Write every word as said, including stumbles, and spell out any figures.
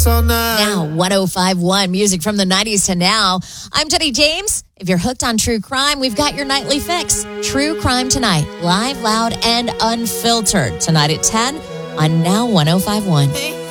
us all night. Now, one oh five point one, music from the nineties to now. I'm Jenny James. If you're hooked on true crime, we've got your nightly fix. True Crime Tonight, live, loud, and unfiltered. Tonight at ten on Now one oh five point one.